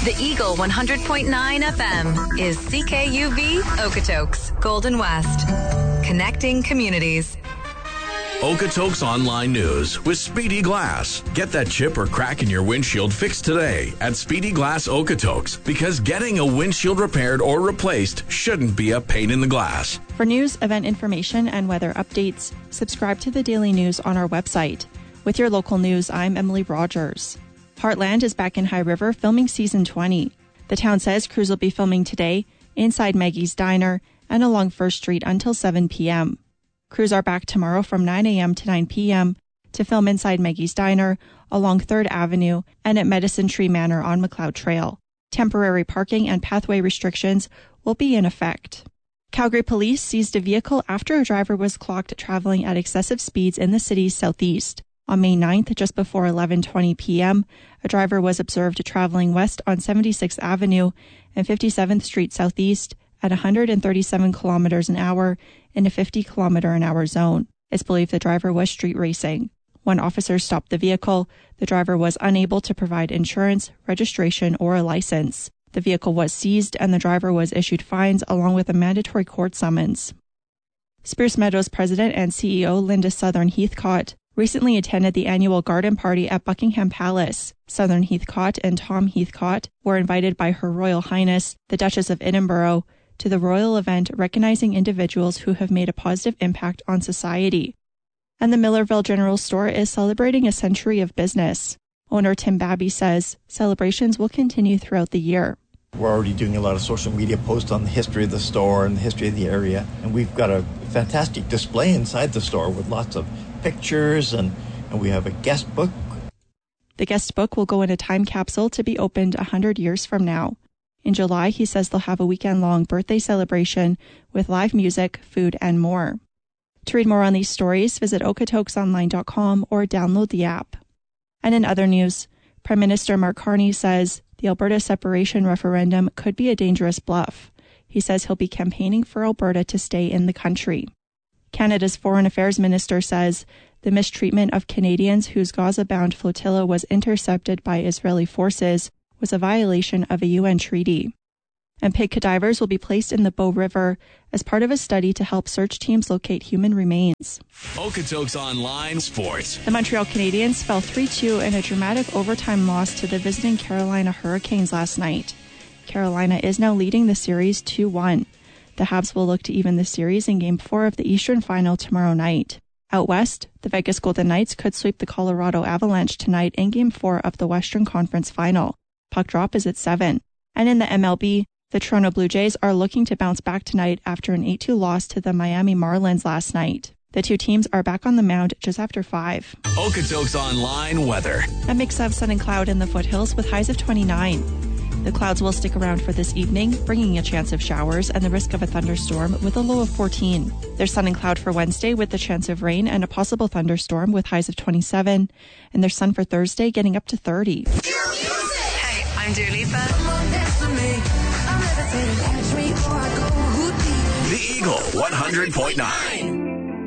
The Eagle 100.9 FM is CKUV Okotoks, Golden West. Connecting communities. Okotoks Online News with Speedy Glass. Get that chip or crack in your windshield fixed today at Speedy Glass Okotoks, because getting a windshield repaired or replaced shouldn't be a pain in the glass. For news, event information, and weather updates, subscribe to the Daily News on our website. With your local news, I'm Emily Rogers. Heartland is back in High River filming season 20. The town says crews will be filming today inside Maggie's Diner and along First Street until 7 p.m. Crews are back tomorrow from 9 a.m. to 9 p.m. to film inside Maggie's Diner, along 3rd Avenue, and at Medicine Tree Manor on McLeod Trail. Temporary parking and pathway restrictions will be in effect. Calgary police seized a vehicle after a driver was clocked traveling at excessive speeds in the city's southeast. On May 9th, just before 11:20 p.m., a driver was observed traveling west on 76th Avenue and 57th Street Southeast at 137 kilometers an hour in a 50 kilometer an hour zone. It's believed the driver was street racing. When officers stopped the vehicle, the driver was unable to provide insurance, registration, or a license. The vehicle was seized and the driver was issued fines along with a mandatory court summons. Spruce Meadows President and CEO Linda Southern Heathcott recently attended the annual garden party at Buckingham Palace. Southern Heathcott and Tom Heathcott were invited by Her Royal Highness, the Duchess of Edinburgh, to the royal event recognizing individuals who have made a positive impact on society. And the Millerville General Store is celebrating a century of business. Owner Tim Babby says celebrations will continue throughout the year. We're already doing a lot of social media posts on the history of the store and the history of the area. And we've got a fantastic display inside the store with lots of pictures, and we have a guest book. The guest book will go in a time capsule to be opened 100 years from now. In July, he says they'll have a weekend-long birthday celebration with live music, food, and more. To read more on these stories, visit okotokesonline.com or download the app. And in other news, Prime Minister Mark Carney says the Alberta separation referendum could be a dangerous bluff. He says he'll be campaigning for Alberta to stay in the country. Canada's Foreign Affairs Minister says the mistreatment of Canadians whose Gaza-bound flotilla was intercepted by Israeli forces was a violation of a UN treaty. And pig cadavers will be placed in the Bow River as part of a study to help search teams locate human remains. Okotoks Online Sports. The Montreal Canadiens fell 3-2 in a dramatic overtime loss to the visiting Carolina Hurricanes last night. Carolina is now leading the series 2-1. The Habs will look to even the series in Game 4 of the Eastern Final tomorrow night. Out west, the Vegas Golden Knights could sweep the Colorado Avalanche tonight in Game 4 of the Western Conference Final. Puck drop is at 7. And in the MLB, the Toronto Blue Jays are looking to bounce back tonight after an 8-2 loss to the Miami Marlins last night. The two teams are back on the mound just after 5. Okotoks Online weather. A mix of sun and cloud in the foothills with highs of 29. The clouds will stick around for this evening, bringing a chance of showers and the risk of a thunderstorm with a low of 14. There's sun and cloud for Wednesday with the chance of rain and a possible thunderstorm with highs of 27. And there's sun for Thursday getting up to 30. Hey, I'm Dua Lipa. The Eagle 100.9.